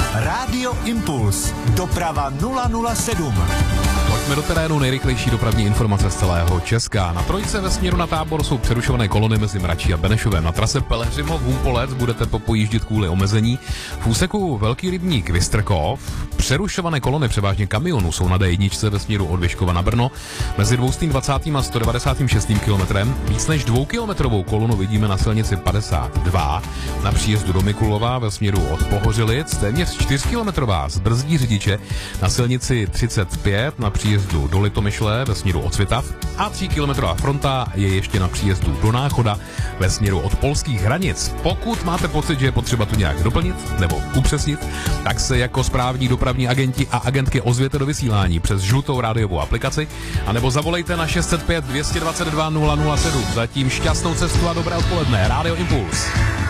Rádio Impuls. Doprava 007. Pojďme do terénu, nejrychlejší dopravní informace z celého Česka. Na trojce ve směru na Tábor jsou přerušované kolony mezi Mračí a Benešovem. Na trase Pelhřimov-Humpolec budete popojíždět kvůli omezení. V úseku Velký Rybník Vystrkov přerušované kolony převážně kamionů jsou na D1 ve směru od Vyškova na Brno. Mezi 220. a 196. kilometrem víc než 2kilometrovou kolonu vidíme na silnici 52 na příjezdu do Mikulova ve směru od Pohořelic. Téměř 4kilometrová zbrzdí řidiče na silnici 35 na příjezdu do Litomyšle ve směru od Svitav a 3kilometrová fronta je ještě na příjezdu do Náchoda ve směru od polských hranic. Pokud máte pocit, že je potřeba to nějak doplnit nebo upřesnit, tak se jako správní dopravní agenti a agentky ozvěte do vysílání přes žlutou rádiovou aplikaci anebo zavolejte na 605 222 007. Zatím šťastnou cestu a dobré odpoledne. Rádio Impuls.